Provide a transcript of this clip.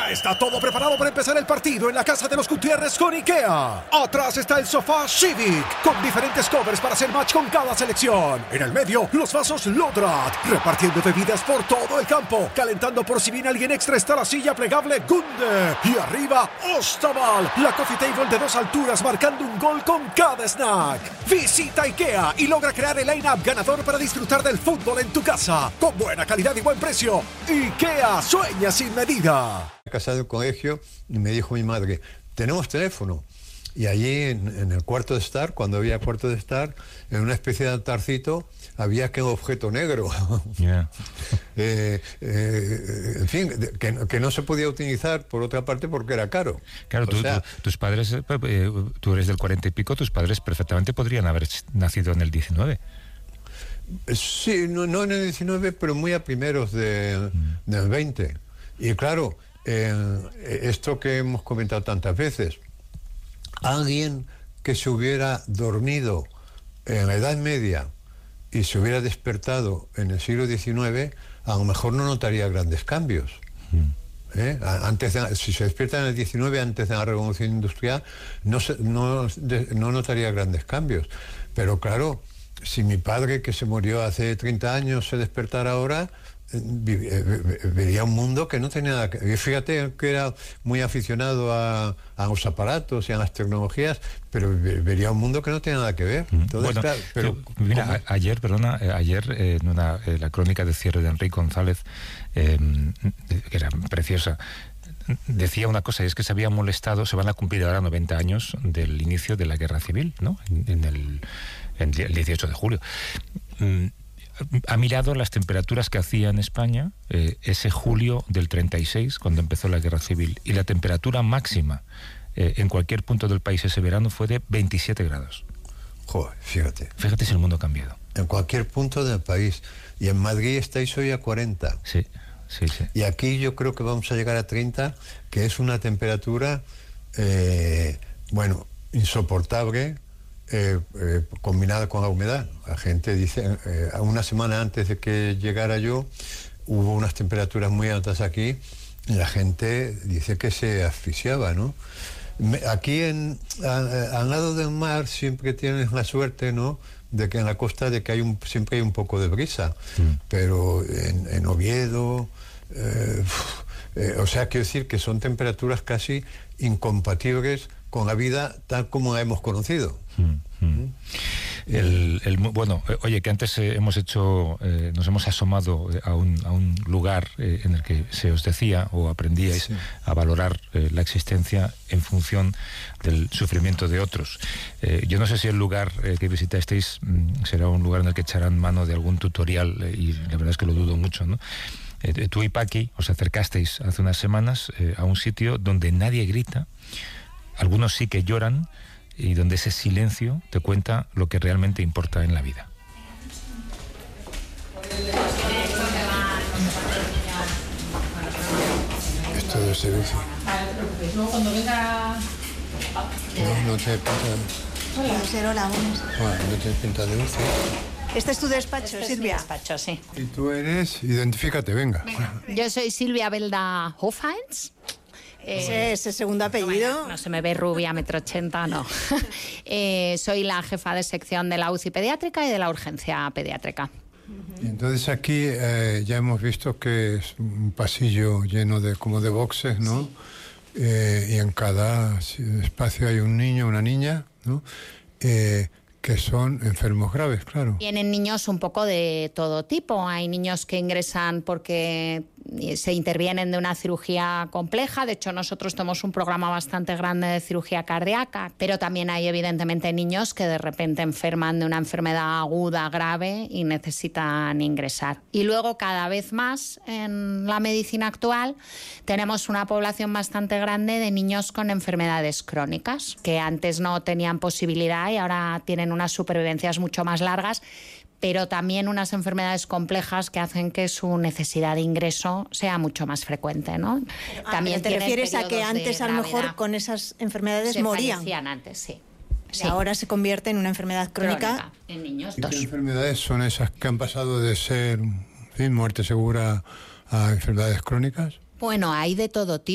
Ya está todo preparado para empezar el partido en la casa de los Gutiérrez con IKEA. Atrás está el sofá Civic, con diferentes covers para hacer match con cada selección. En el medio, los vasos Lodrat, repartiendo bebidas por todo el campo. Calentando por si viene alguien extra está la silla plegable Gunde. Y arriba, Ostaval, la coffee table de 2 alturas marcando un gol con cada snack. Visita IKEA y logra crear el line-up ganador para disfrutar del fútbol en tu casa. Con buena calidad y buen precio. IKEA, sueña sin medida. Casado del colegio y me dijo mi madre, ¿tenemos teléfono? Y allí en el cuarto de estar, cuando había cuarto de estar, en una especie de altarcito, había que un objeto negro. Yeah. En fin, que no se podía utilizar, por otra parte, porque era caro. Claro, tus padres, tú eres del 40 y pico, tus padres perfectamente podrían haber nacido en el 19. Sí, no en el 19, pero muy a primeros del 20. Y claro, esto que hemos comentado tantas veces, alguien que se hubiera dormido en la Edad Media y se hubiera despertado en el siglo XIX, a lo mejor no notaría grandes cambios. Si se despierta en el XIX, antes de la Revolución Industrial, no notaría grandes cambios. Pero claro, si mi padre, que se murió hace 30 años, se despertara ahora, vería un mundo que no tenía nada que ver. Fíjate que era muy aficionado a los aparatos y a las tecnologías, pero vería un mundo que no tenía nada que ver. Entonces, bueno, claro, pero mira, ayer en la crónica de cierre de Enrique González, que era preciosa, decía una cosa, y es que se van a cumplir ahora 90 años del inicio de la Guerra Civil, ¿no? En el 18 de julio. Ha mirado las temperaturas que hacía en España ese julio del 36, cuando empezó la Guerra Civil, y la temperatura máxima en cualquier punto del país ese verano fue de 27 grados. Joder, fíjate. Fíjate si el mundo ha cambiado. En cualquier punto del país. Y en Madrid estáis hoy a 40. Sí. Y aquí yo creo que vamos a llegar a 30, que es una temperatura, insoportable, combinada con la humedad. La gente dice, una semana antes de que llegara yo, hubo unas temperaturas muy altas aquí, y la gente dice que se asfixiaba, ¿no? Aquí al lado del mar siempre tienes la suerte, ¿no?, de que en la costa de que siempre hay un poco de brisa, pero en Oviedo, quiero decir que son temperaturas casi incompatibles con la vida tal como la hemos conocido. Oye, que antes nos hemos asomado a un lugar en el que se os decía o aprendíais a valorar la existencia en función del sufrimiento de otros. Yo no sé si el lugar que visitasteis será un lugar en el que echarán mano de algún tutorial, y la verdad es que lo dudo mucho, ¿no? Tú y Paqui os acercasteis hace unas semanas a un sitio donde nadie grita, algunos sí que lloran, y donde ese silencio te cuenta lo que realmente importa en la vida. Esto de servicio. Luego cuando venga... No te pinta... Hola, buenas. No te pinta de UCI. ¿Este es tu despacho, Este Silvia? es mi despacho, sí. Y tú eres... Identifícate, venga. Yo soy Silvia Belda Hofheinz. Ese segundo apellido. No se me ve rubia, 1,80 m, no. Soy la jefa de sección de la UCI pediátrica y de la urgencia pediátrica. Y entonces aquí ya hemos visto que es un pasillo lleno de boxes, ¿no? Y en cada espacio hay un niño, una niña, ¿no? Que son enfermos graves, claro. Tienen niños un poco de todo tipo. Hay niños que ingresan porque se intervienen de una cirugía compleja. De hecho, nosotros tenemos un programa bastante grande de cirugía cardíaca, pero también hay evidentemente niños que de repente enferman de una enfermedad aguda, grave, y necesitan ingresar. Y luego, cada vez más, en la medicina actual, tenemos una población bastante grande de niños con enfermedades crónicas, que antes no tenían posibilidad y ahora tienen unas supervivencias mucho más largas, pero también unas enfermedades complejas que hacen que su necesidad de ingreso sea mucho más frecuente, ¿no? También te refieres a que antes a lo mejor con esas enfermedades morían. Fallecían antes, sí. Y ahora se convierte en una enfermedad crónica. En niños. ¿Y qué enfermedades son esas que han pasado de ser muerte segura a enfermedades crónicas? Bueno, hay de todo tipo.